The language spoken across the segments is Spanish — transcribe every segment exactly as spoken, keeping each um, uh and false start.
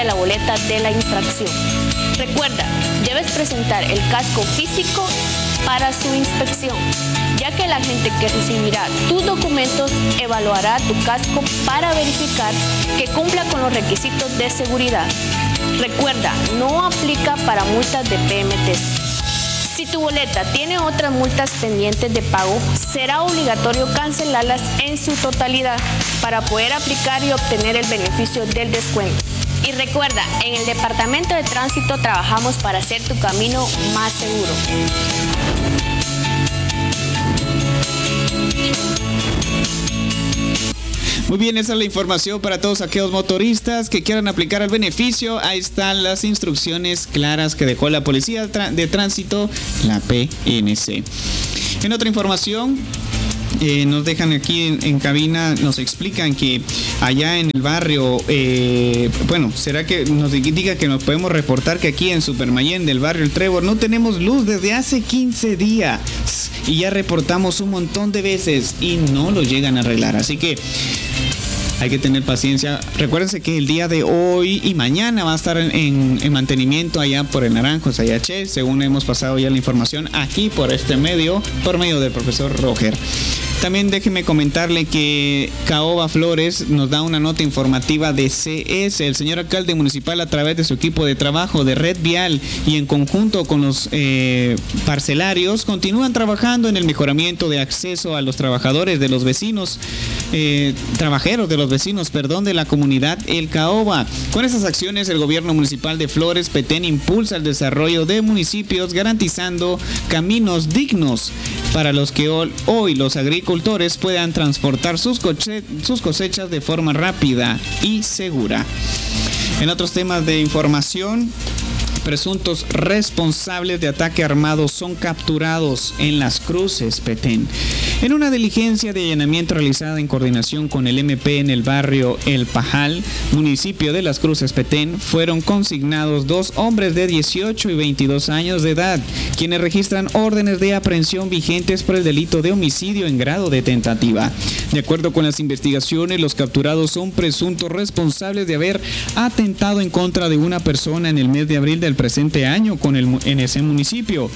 de la boleta de la infracción. Recuerda, debes presentar el casco físico para su inspección, ya que el agente que recibirá tus documentos evaluará tu casco para verificar que cumpla con los requisitos de seguridad. Recuerda, no aplica para multas de P M T. Si tu boleta tiene otras multas pendientes de pago, será obligatorio cancelarlas en su totalidad para poder aplicar y obtener el beneficio del descuento. Y recuerda, en el Departamento de Tránsito trabajamos para hacer tu camino más seguro. Muy bien, esa es la información para todos aquellos motoristas que quieran aplicar el beneficio. Ahí están las instrucciones claras que dejó la Policía de Tránsito, la P N C. En otra información, Eh, nos dejan aquí en, en cabina, nos explican que allá en el barrio, eh, bueno, será que nos diga que nos podemos reportar que aquí en Supermayén del barrio El Trébol no tenemos luz desde hace quince días y ya reportamos un montón de veces y no lo llegan a arreglar, así que hay que tener paciencia. Recuérdense que el día de hoy y mañana va a estar en, en, en mantenimiento allá por el Naranjo, Sayaché, según hemos pasado ya la información aquí por este medio, por medio del profesor Roger. También déjeme comentarle que Caoba Flores nos da una nota informativa de C S. El señor alcalde municipal, a través de su equipo de trabajo de Red Vial y en conjunto con los eh, parcelarios, continúan trabajando en el mejoramiento de acceso a los trabajadores de los vecinos, eh, trabajeros de los vecinos, perdón, de la comunidad El Caoba. Con estas acciones, el gobierno municipal de Flores, Petén, impulsa el desarrollo de municipios, garantizando caminos dignos para los que hoy los agricultores puedan transportar sus, coche- sus cosechas de forma rápida y segura. En otros temas de información, presuntos responsables de ataque armado son capturados en Las Cruces, Petén. En una diligencia de allanamiento realizada en coordinación con el M P en el barrio El Pajal, municipio de Las Cruces, Petén, fueron consignados dos hombres de dieciocho y veintidós años de edad, quienes registran órdenes de aprehensión vigentes por el delito de homicidio en grado de tentativa. De acuerdo con las investigaciones, los capturados son presuntos responsables de haber atentado en contra de una persona en el mes de abril del presente año con el, en ese municipio,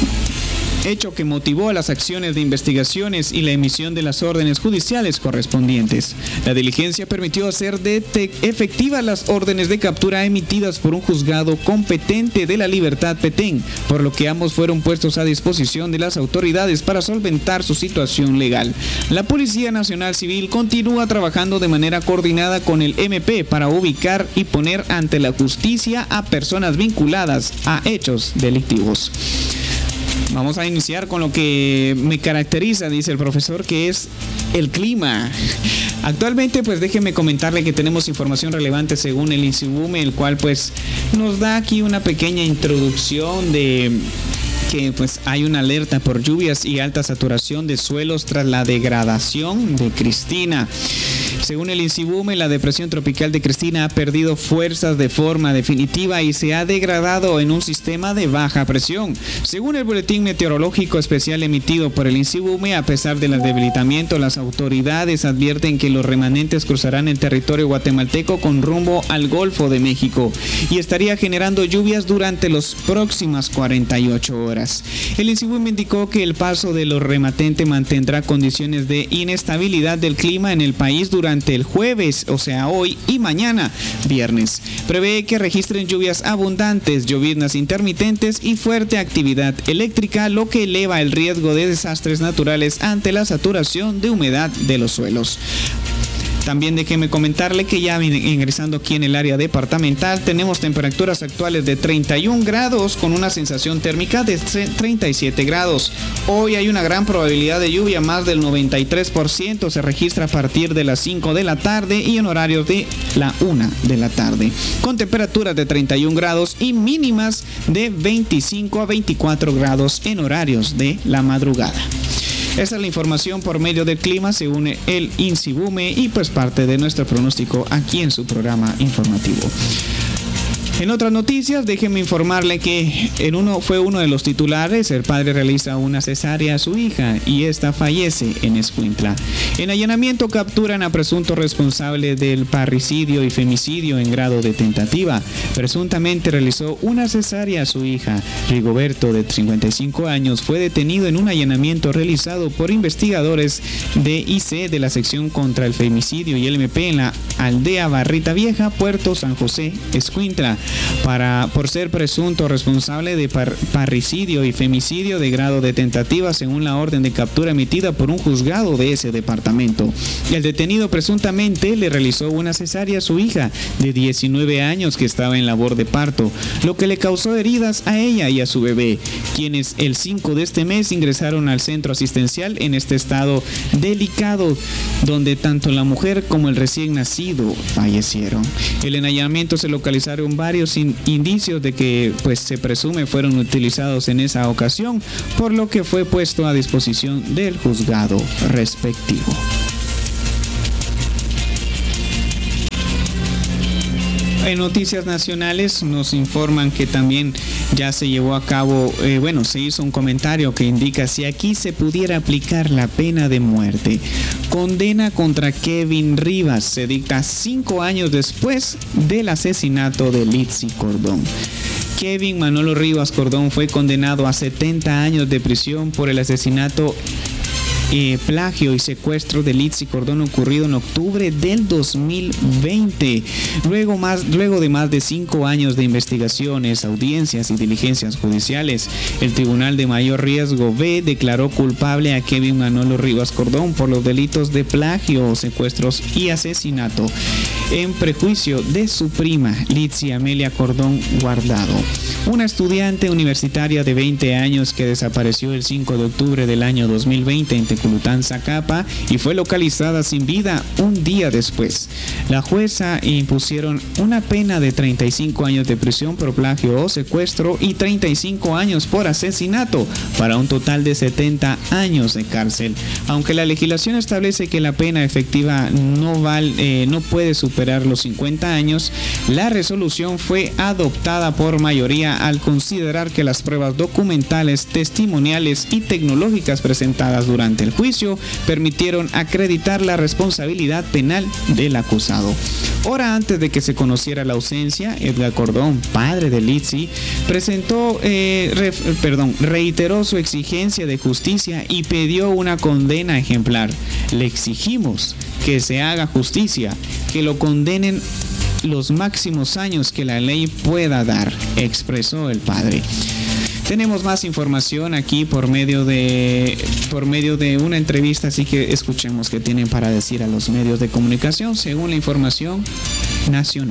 hecho que motivó a las acciones de investigaciones y la emisión de las órdenes judiciales correspondientes. La diligencia permitió hacer de efectivas las órdenes de captura emitidas por un juzgado competente de la Libertad Petén, por lo que ambos fueron puestos a disposición de las autoridades para solventar su situación legal. La Policía Nacional Civil continúa trabajando de manera coordinada con el M P para ubicar y poner ante la justicia a personas vinculadas a hechos delictivos. Vamos a iniciar con lo que me caracteriza, dice el profesor, que es el clima. Actualmente, pues déjeme comentarle que tenemos información relevante según el INSIBUME, el cual pues nos da aquí una pequeña introducción de que pues hay una alerta por lluvias y alta saturación de suelos tras la degradación de Cristina. Según el INSIBUME, la depresión tropical de Cristina ha perdido fuerzas de forma definitiva y se ha degradado en un sistema de baja presión. Según el boletín meteorológico especial emitido por el INSIBUME, a pesar del debilitamiento, las autoridades advierten que los remanentes cruzarán el territorio guatemalteco con rumbo al Golfo de México y estaría generando lluvias durante las próximas cuarenta y ocho horas. El INSIBUME indicó que el paso de los remanentes mantendrá condiciones de inestabilidad del clima en el país durante Durante el jueves, o sea hoy y mañana, viernes. Prevé que registren lluvias abundantes, lloviznas intermitentes y fuerte actividad eléctrica, lo que eleva el riesgo de desastres naturales ante la saturación de humedad de los suelos. También déjeme comentarle que ya ingresando aquí en el área departamental tenemos temperaturas actuales de treinta y un grados con una sensación térmica de treinta y siete grados. Hoy hay una gran probabilidad de lluvia, más del noventa y tres por ciento se registra a partir de las cinco de la tarde y en horarios de la una de la tarde, con temperaturas de treinta y un grados y mínimas de veinticinco a veinticuatro grados en horarios de la madrugada. Esa es la información por medio del clima según el INSIBUME y pues parte de nuestro pronóstico aquí en su programa informativo. En otras noticias, déjeme informarle que en uno fue uno de los titulares. El padre realiza una cesárea a su hija y esta fallece en Escuintla. En allanamiento capturan a presunto responsable del parricidio y femicidio en grado de tentativa. Presuntamente realizó una cesárea a su hija. Rigoberto, de cincuenta y cinco años, fue detenido en un allanamiento realizado por investigadores de I C de la sección contra el femicidio y el M P en la aldea Barrita Vieja, Puerto San José, Escuintla, para, por ser presunto responsable de par, parricidio y femicidio de grado de tentativa según la orden de captura emitida por un juzgado de ese departamento. El detenido presuntamente le realizó una cesárea a su hija de diecinueve años que estaba en labor de parto, lo que le causó heridas a ella y a su bebé, quienes el cinco de este mes ingresaron al centro asistencial en este estado delicado, donde tanto la mujer como el recién nacido fallecieron. En el allanamiento se localizaron varios in- indicios de que pues se presume fueron utilizados en esa ocasión, por lo que fue puesto a disposición del juzgado respectivo. En noticias nacionales nos informan que también ya se llevó a cabo, eh, bueno, se hizo un comentario que indica si aquí se pudiera aplicar la pena de muerte. Condena contra Kevin Rivas se dicta cinco años después del asesinato de Litzy Cordón. Kevin Manolo Rivas Cordón fue condenado a setenta años de prisión por el asesinato Eh, plagio y secuestro de Litzy Cordón ocurrido en octubre del dos mil veinte. Luego, más, luego de más de cinco años de investigaciones, audiencias y diligencias judiciales, el Tribunal de Mayor Riesgo B declaró culpable a Kevin Manolo Rivas Cordón por los delitos de plagio, secuestros y asesinato en prejuicio de su prima Litzy Amelia Cordón Guardado, una estudiante universitaria de veinte años que desapareció el cinco de octubre del año dos mil veinte en Teculután, Zacapa, y fue localizada sin vida un día después. La jueza impusieron una pena de treinta y cinco años de prisión por plagio o secuestro y treinta y cinco años por asesinato, para un total de setenta años de cárcel. Aunque la legislación establece que la pena efectiva no, val, eh, no puede superar los cincuenta años, la resolución fue adoptada por mayoría al considerar que las pruebas documentales, testimoniales y tecnológicas presentadas durante el juicio permitieron acreditar la responsabilidad penal del acusado. Hora antes de que se conociera la ausencia, Edgar Cordón, padre de Litzy, presentó, eh, re, perdón, reiteró su exigencia de justicia y pidió una condena ejemplar. Le exigimos que se haga justicia, que lo condenen los máximos años que la ley pueda dar, expresó el padre. Tenemos más información aquí por medio de por medio de una entrevista, así que escuchemos qué tienen para decir a los medios de comunicación según la información nacional.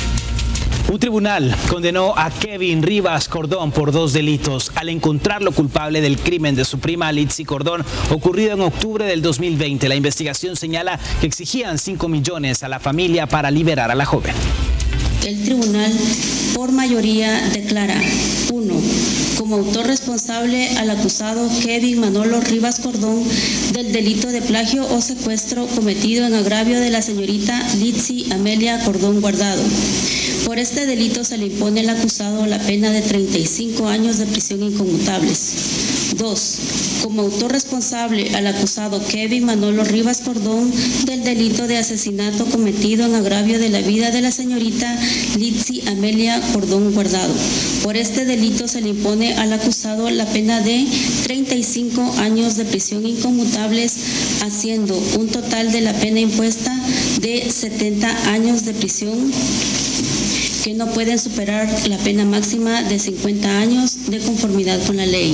Un tribunal condenó a Kevin Rivas Cordón por dos delitos al encontrarlo culpable del crimen de su prima Litzy Cordón ocurrido en octubre del dos mil veinte. La investigación señala que exigían cinco millones a la familia para liberar a la joven. El tribunal por mayoría declara: uno. Como autor responsable al acusado Kevin Manolo Rivas Cordón del delito de plagio o secuestro cometido en agravio de la señorita Litzy Amelia Cordón Guardado. Por este delito se le impone al acusado la pena de treinta y cinco años de prisión inconmutables. dos. Como autor responsable al acusado Kevin Manolo Rivas Cordón del delito de asesinato cometido en agravio de la vida de la señorita Litzy Amelia Cordón Guardado. Por este delito se le impone al acusado la pena de treinta y cinco años de prisión inconmutables, haciendo un total de la pena impuesta de setenta años de prisión, que no pueden superar la pena máxima de cincuenta años de conformidad con la ley.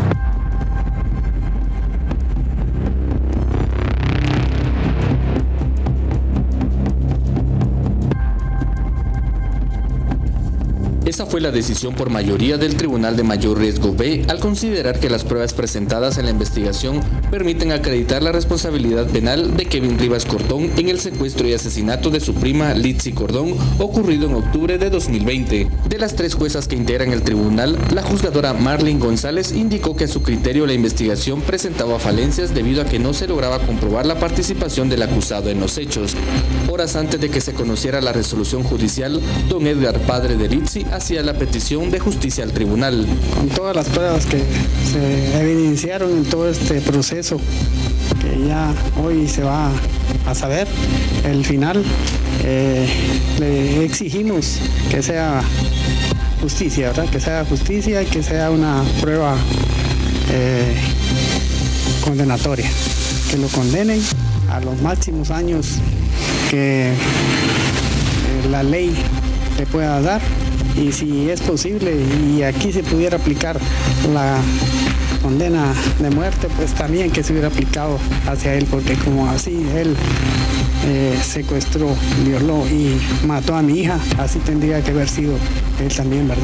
Esa fue la decisión por mayoría del Tribunal de Mayor Riesgo B al considerar que las pruebas presentadas en la investigación permiten acreditar la responsabilidad penal de Kevin Rivas Cordón en el secuestro y asesinato de su prima Litzy Cordón ocurrido en octubre de dos mil veinte. De las tres juezas que integran el tribunal, la juzgadora Marlene González indicó que a su criterio la investigación presentaba falencias debido a que no se lograba comprobar la participación del acusado en los hechos. Horas antes de que se conociera la resolución judicial, don Edgar, padre de Litsi, hacía la petición de justicia al tribunal. Con todas las pruebas que se evidenciaron en todo este proceso, que ya hoy se va a saber el final, eh, le exigimos que sea justicia, ¿verdad? Que sea justicia y que sea una prueba eh, condenatoria, que lo condenen a los máximos años que eh, la ley le pueda dar, y si es posible y aquí se pudiera aplicar la condena de muerte, pues también que se hubiera aplicado hacia él, porque como así él eh, secuestró, violó y mató a mi hija, así tendría que haber sido él también, ¿verdad?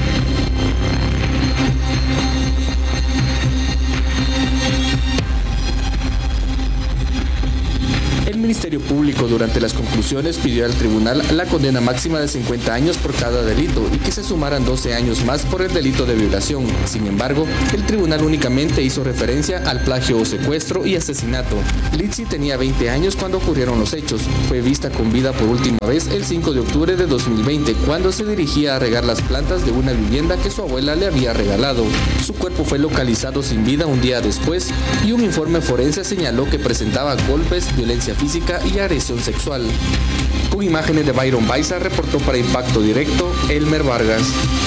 El Ministerio Público durante las conclusiones pidió al tribunal la condena máxima de cincuenta años por cada delito y que se sumaran doce años más por el delito de violación. Sin embargo, el tribunal únicamente hizo referencia al plagio o secuestro y asesinato. Litsi tenía veinte años cuando ocurrieron los hechos. Fue vista con vida por última vez el cinco de octubre de dos mil veinte, cuando se dirigía a regar las plantas de una vivienda que su abuela le había regalado. Su cuerpo fue localizado sin vida un día después y un informe forense señaló que presentaba golpes, violencia física y agresión sexual. Con imágenes de Byron Baiza, reportó para Impacto Directo, Elmer Vargas.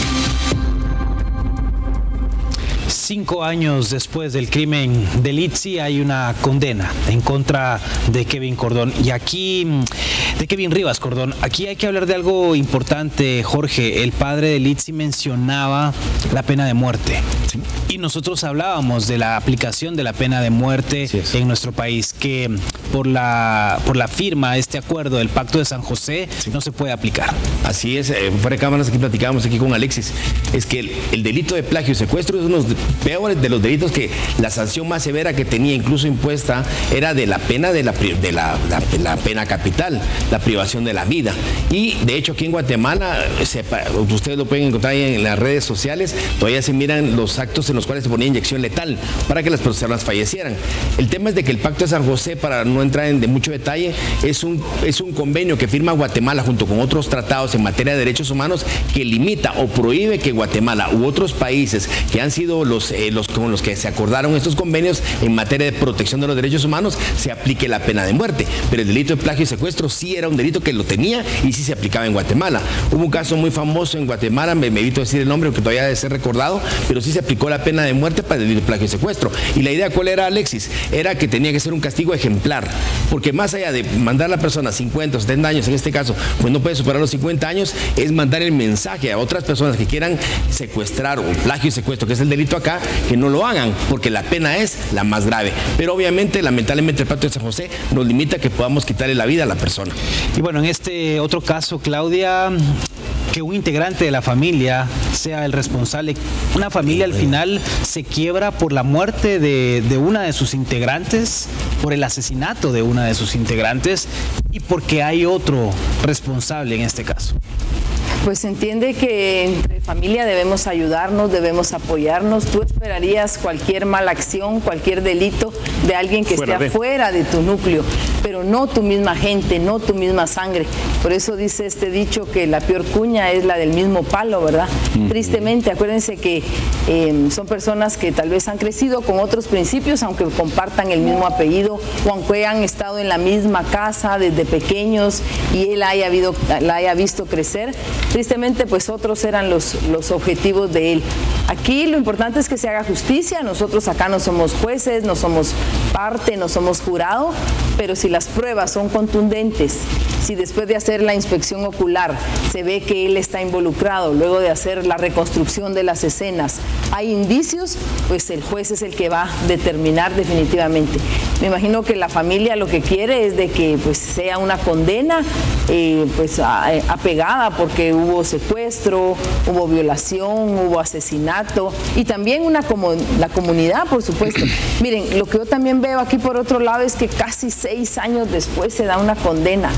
Cinco años después del crimen de Litsi hay una condena en contra de Kevin Cordón. Y aquí, de Kevin Rivas Cordón, aquí hay que hablar de algo importante, Jorge. El padre de Litsi mencionaba la pena de muerte. Sí. Y nosotros hablábamos de la aplicación de la pena de muerte sí, en nuestro país, que por la, por la firma, este acuerdo del Pacto de San José, sí, no se puede aplicar. Así es, eh, fuera de cámaras aquí platicábamos aquí con Alexis, es que el, el delito de plagio y secuestro es uno de los peores de los delitos, que la sanción más severa que tenía incluso impuesta era de la pena de la, de la, la, la pena capital, la privación de la vida. Y de hecho aquí en Guatemala, sepa, ustedes lo pueden encontrar ahí en las redes sociales, todavía se miran los actos en los cuales se ponía inyección letal para que las personas fallecieran. El tema es de que el Pacto de San José, para no entrar en de mucho detalle, es un, es un convenio que firma Guatemala junto con otros tratados en materia de derechos humanos que limita o prohíbe que Guatemala u otros países que han sido los, eh, los con los que se acordaron estos convenios en materia de protección de los derechos humanos se aplique la pena de muerte. Pero el delito de plagio y secuestro sí era un delito que lo tenía y sí se aplicaba en Guatemala. Hubo un caso muy famoso en Guatemala, me, me evito decir el nombre porque todavía debe ser recordado, pero sí se aplicó la pena de muerte para el delito de plagio y secuestro. Y la idea, ¿cuál era, Alexis? Era que tenía que ser un castigo ejemplar, porque más allá de mandar a la persona cincuenta o setenta años, en este caso, pues no puede superar los cincuenta años, es mandar el mensaje a otras personas que quieran secuestrar o plagio y secuestro, que es el delito acá, que no lo hagan, porque la pena es la más grave. Pero obviamente, lamentablemente, el Pacto de San José nos limita a que podamos quitarle la vida a la persona. Y bueno, en este otro caso, Claudia, que un integrante de la familia sea el responsable. Una familia al final se quiebra por la muerte de, de una de sus integrantes, por el asesinato de una de sus integrantes y porque hay otro responsable en este caso. Pues se entiende que entre familia debemos ayudarnos, debemos apoyarnos. Tú esperarías cualquier mala acción, cualquier delito de alguien que fuera esté de. afuera de tu núcleo, pero no tu misma gente, no tu misma sangre. Por eso dice este dicho que la peor cuña es la del mismo palo, ¿verdad? Uh-huh. Tristemente, acuérdense que eh, son personas que tal vez han crecido con otros principios, aunque compartan el mismo apellido o aunque hayan estado en la misma casa desde pequeños y él haya, habido, la haya visto crecer. Tristemente, pues otros eran los, los objetivos de él. Aquí lo importante es que se haga justicia. Nosotros acá no somos jueces, no somos parte, no somos jurado, pero si las pruebas son contundentes, si después de hacer la inspección ocular se ve que él está involucrado, luego de hacer la reconstrucción de las escenas, hay indicios, pues el juez es el que va a determinar definitivamente. Me imagino que la familia lo que quiere es de que pues sea una condena eh, pues a, apegada, porque hubo secuestro, hubo violación, hubo asesinato y también una como la comunidad, por supuesto. Miren, lo que yo también veo aquí por otro lado es que casi seis años después se da una condena.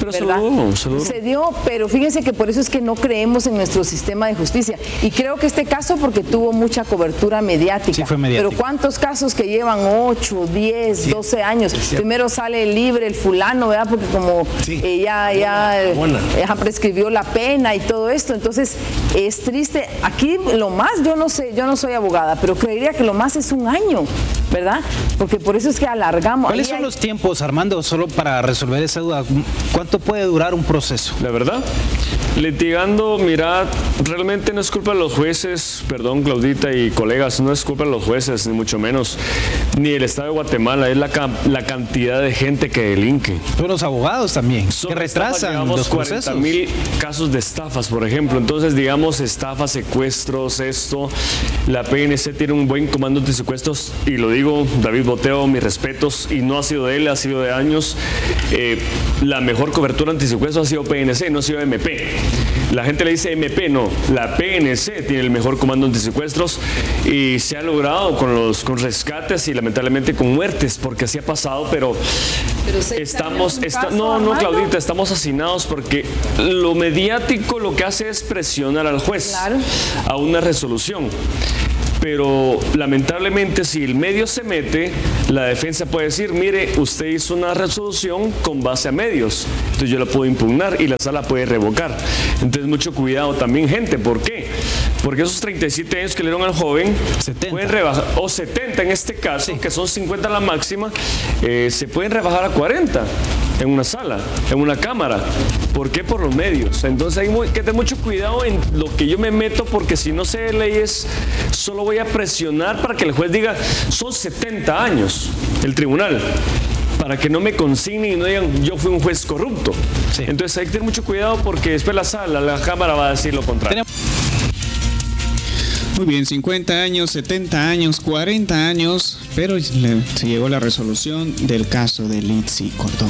Pero ¿verdad? seguro, seguro. Se dio, pero fíjense que por eso es que no creemos en nuestro sistema de justicia. Y creo que este caso porque tuvo mucha cobertura mediática. Sí, fue mediático. Pero ¿cuántos casos que llevan ocho, diez, doce años? Primero sale libre el fulano, ¿verdad? Porque como Sí. eh, ya, ya, Buena. eh, ya prescribió la pena y todo esto. Entonces, es triste. Aquí lo más, yo no sé, yo no soy abogada, pero creería que lo más es un año, ¿verdad? Porque por eso es que alargamos. ¿Cuáles Ahí son hay- los tiempos, Armando, solo para resolver esa duda? ¿Cuánto puede durar un proceso? La verdad, litigando, mira, realmente no es culpa de los jueces, perdón Claudita y colegas, no es culpa de los jueces, ni mucho menos, ni el Estado de Guatemala, es la, ca- la cantidad de gente que delinque. Pero los abogados también, Son que retrasan estafas, digamos, los cuarenta procesos. mil casos de estafas, por ejemplo. Entonces, digamos, estafas, secuestros, esto. La P N C tiene un buen comando de secuestros, y lo digo, David Boteo, mis respetos, y no ha sido de él, ha sido de años. Eh, la mejor cobertura antisecuestro ha sido P N C, no ha sido M P. La gente le dice M P, no, la P N C tiene el mejor comando antisecuestros y se ha logrado con los con rescates y lamentablemente con muertes, porque así ha pasado, pero, Pero seis estamos, años, un esta- caso, no, no, Armando. Claudita, estamos hacinados porque lo mediático lo que hace es presionar al juez Claro. a una resolución. Pero lamentablemente si el medio se mete, la defensa puede decir, mire, usted hizo una resolución con base a medios, entonces yo la puedo impugnar y la sala puede revocar. Entonces mucho cuidado también, gente. ¿Por qué? Porque esos treinta y siete años que le dieron al joven, setenta. pueden rebajar, o setenta en este caso, que son cincuenta la máxima, eh, se pueden rebajar a cuarenta en una sala, en una cámara. ¿Por qué? Por los medios. Entonces hay muy- que tener mucho cuidado en lo que yo me meto, porque si no sé leyes, solo voy a presionar para que el juez diga, son setenta años, el tribunal, para que no me consignen y no digan, yo fui un juez corrupto. Sí. Entonces hay que tener mucho cuidado porque después la sala, la cámara va a decir lo contrario. Muy bien, cincuenta años, setenta años, cuarenta años, pero le- se llegó la resolución del caso de Litzy Cordón.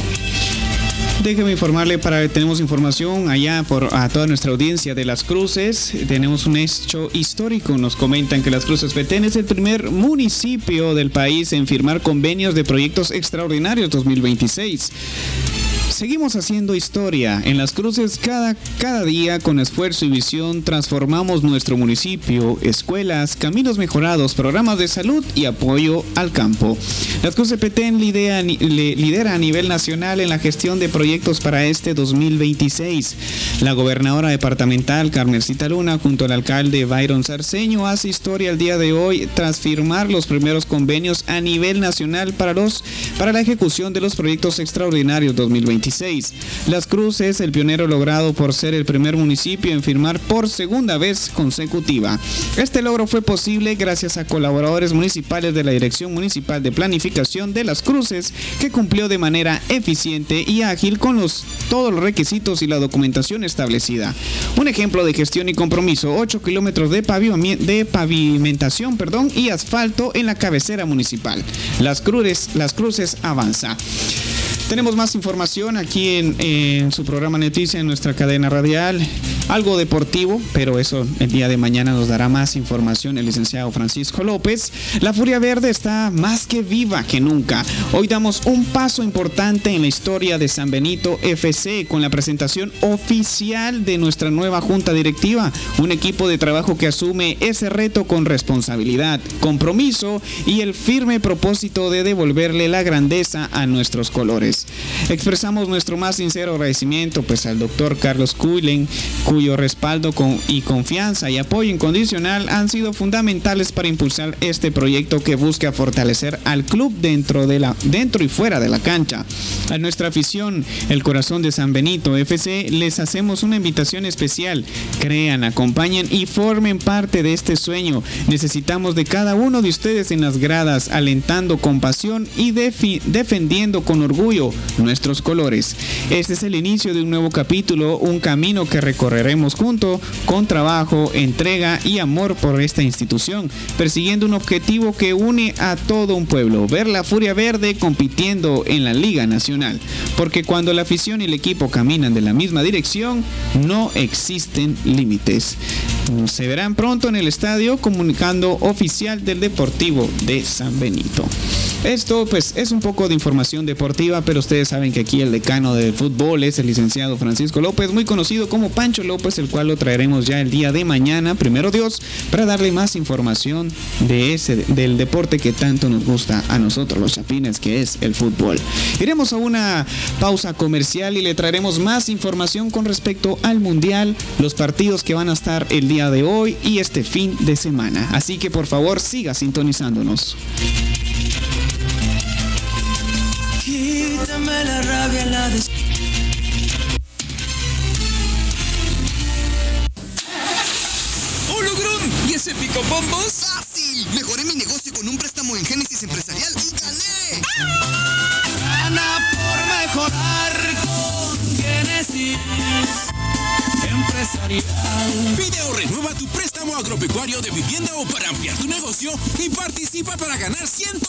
Déjeme informarle, para tenemos información allá por a toda nuestra audiencia de Las Cruces. Tenemos un hecho histórico. Nos comentan que Las Cruces Petén es el primer municipio del país en firmar convenios de proyectos extraordinarios dos mil veintiséis. Seguimos haciendo historia. En Las Cruces, cada, cada día, con esfuerzo y visión, transformamos nuestro municipio, escuelas, caminos mejorados, programas de salud y apoyo al campo. Las Cruces Petén lidera, lidera a nivel nacional en la gestión de proyectos para este dos mil veintiséis. La gobernadora departamental, Carmencita Luna, junto al alcalde Byron Sarceño, hace historia el día de hoy tras firmar los primeros convenios a nivel nacional para, los, para la ejecución de los proyectos extraordinarios dos mil veintiséis. Las Cruces, el pionero logrado por ser el primer municipio en firmar por segunda vez consecutiva. Este logro fue posible gracias a colaboradores municipales de la Dirección Municipal de Planificación de Las Cruces, que cumplió de manera eficiente y ágil con los, todos los requisitos y la documentación establecida. Un ejemplo de gestión y compromiso: ocho kilómetros de, pavimentación, de pavimentación perdón, y asfalto en la cabecera municipal. Las Cruces, Las Cruces avanza. Tenemos más información aquí en, en su programa Noticia, en nuestra cadena radial. Algo deportivo, pero eso el día de mañana nos dará más información el licenciado Francisco López. La Furia Verde está más que viva que nunca. Hoy damos un paso importante en la historia de San Benito F C con la presentación oficial de nuestra nueva junta directiva. Un equipo de trabajo que asume ese reto con responsabilidad, compromiso y el firme propósito de devolverle la grandeza a nuestros colores. Expresamos nuestro más sincero agradecimiento pues al doctor Carlos Cuylen, cuyo respaldo con, y confianza y apoyo incondicional han sido fundamentales para impulsar este proyecto que busca fortalecer al club dentro, de la, dentro y fuera de la cancha. A nuestra afición, el corazón de San Benito F C, les hacemos una invitación especial. Crean, acompañen y formen parte de este sueño. Necesitamos de cada uno de ustedes en las gradas, alentando con pasión y defi- defendiendo con orgullo nuestros colores. Este es el inicio de un nuevo capítulo, un camino que recorreremos juntos con trabajo, entrega y amor por esta institución, persiguiendo un objetivo que une a todo un pueblo: ver la Furia Verde compitiendo en la Liga Nacional. Porque cuando la afición y el equipo caminan de la misma dirección, no existen límites. Se verán pronto en el estadio, comunicando oficial del Deportivo de San Benito. Esto pues es un poco de información deportiva, pero ustedes saben que aquí el decano del fútbol es el licenciado Francisco López, muy conocido como Pancho López, el cual lo traeremos ya el día de mañana, primero Dios, para darle más información de ese, del deporte que tanto nos gusta a nosotros los chapines, que es el fútbol. Iremos a una pausa comercial y le traeremos más información con respecto al mundial, los partidos que van a estar el día de hoy y este fin de semana. Así que por favor siga sintonizándonos. Quítame la rabia, la des... ¡Hologram! ¿Y ese picobombos? ¡Fácil! Mejoré mi negocio con un préstamo en Génesis Empresarial y gané. Gana por mejorar con Génesis Empresarial. Pide o renueva tu préstamo agropecuario de vivienda o para ampliar tu negocio y participa para ganar ciento